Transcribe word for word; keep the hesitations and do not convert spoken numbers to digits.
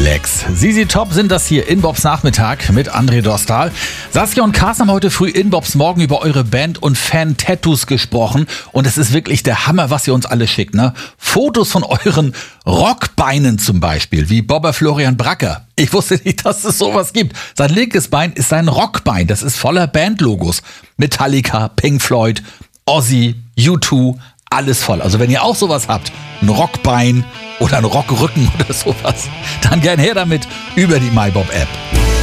Lex. Sisi Top sind das hier in Bobs Nachmittag mit André Dostal. Saskia und Carsten haben heute früh in Bobs Morgen über eure Band und Fan-Tattoos gesprochen. Und es ist wirklich der Hammer, was ihr uns alle schickt, ne? Fotos von euren Rockbeinen zum Beispiel, wie Bobber Florian Bracker. Ich wusste nicht, dass es sowas gibt. Sein linkes Bein ist sein Rockbein. Das ist voller Bandlogos. Metallica, Pink Floyd, Ozzy, U zwei, alles voll. Also wenn ihr auch sowas habt, ein Rockbein oder ein Rockrücken oder sowas, dann gern her damit über die MyBob-App.